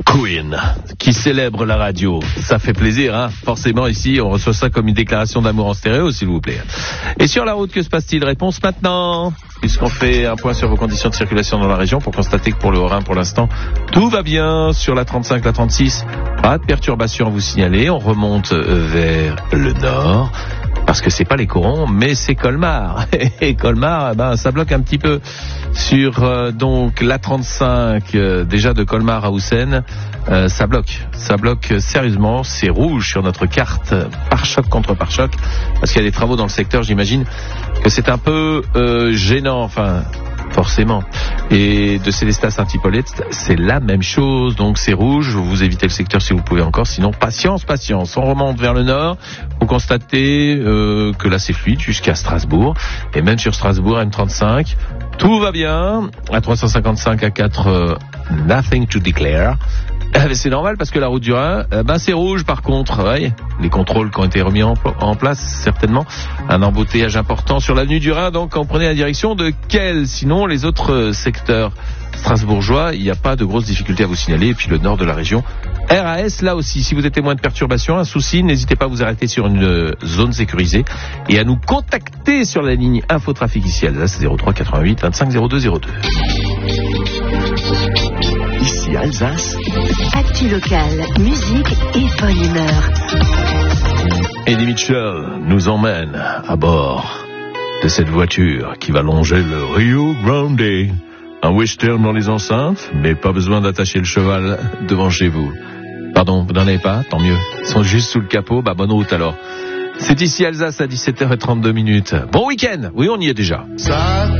Queen, qui célèbre la radio. Ça fait plaisir, hein. Forcément, ici, on reçoit ça comme une déclaration d'amour en stéréo, s'il vous plaît. Et sur la route, que se passe-t-il? Réponse maintenant, puisqu'on fait un point sur vos conditions de circulation dans la région pour constater que pour le Haut-Rhin, pour l'instant, tout va bien. Sur la 35, la 36, pas de perturbation à vous signaler. On remonte vers le nord, parce que c'est pas les Corons, mais c'est Colmar. Et Colmar, ça bloque un petit peu sur donc la 35, déjà de Colmar à Houssen. Ça bloque sérieusement. C'est rouge sur notre carte, pare-choc contre pare-choc, parce qu'il y a des travaux dans le secteur. J'imagine que c'est un peu gênant, enfin forcément. Et de Célestat Saint-Hippolyte, c'est la même chose. Donc c'est rouge. Vous évitez le secteur si vous pouvez encore. Sinon, patience. On remonte vers le nord. Vous constatez que là c'est fluide jusqu'à Strasbourg. Et même sur Strasbourg, M35, tout va bien. À 355 à 4, nothing to declare. C'est normal parce que la route du Rhin, c'est rouge par contre. Ouais, les contrôles qui ont été remis en place, certainement. Un embouteillage important sur l'avenue du Rhin. Donc, on prenait la direction de quel? Sinon, les autres secteurs strasbourgeois, il n'y a pas de grosses difficultés à vous signaler. Et puis le nord de la région, RAS, là aussi, si vous êtes témoin de perturbations, un souci, n'hésitez pas à vous arrêter sur une zone sécurisée et à nous contacter sur la ligne Infotrafic ici Alsace 03 88 25 02 02. Ici Alsace. Actu locale, musique et bonne humeur. Eddie Mitchell nous emmène à bord de cette voiture qui va longer le Rio Grande. Un western dans les enceintes, mais pas besoin d'attacher le cheval devant chez vous. Pardon, vous n'en avez pas? Tant mieux. Ils sont juste sous le capot, bonne route alors. C'est ici Alsace à 17h32. Bon week-end. Oui, on y est déjà. Ça